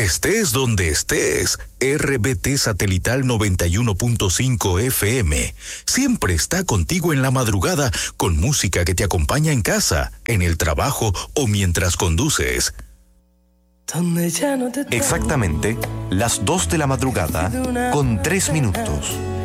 Estés donde estés, RBT Satelital 91.5 FM siempre está contigo en la madrugada con música que te acompaña en casa, en el trabajo o mientras conduces. Exactamente las 2 de la madrugada con 3 minutos.